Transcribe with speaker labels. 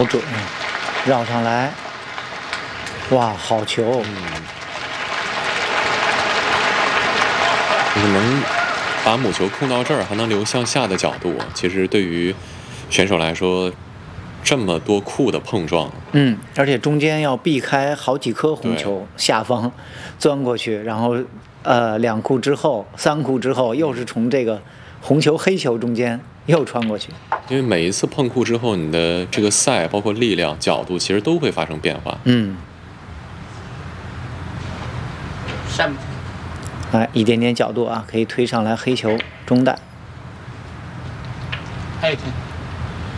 Speaker 1: 好准，绕上来，哇，好球！
Speaker 2: 就是能把母球控到这儿，还能留向下的角度，其实对于选手来说，这么多库的碰撞，
Speaker 1: 而且中间要避开好几颗红球，下方钻过去，然后2库之后、3库之后，又是从这个红球、黑球中间又穿过去。
Speaker 2: 因为每一次碰库之后，你的这个赛包括力量、角度，其实都会发生变化。
Speaker 1: 来一点点角度啊，可以推上来黑球中袋。
Speaker 3: 还有一天。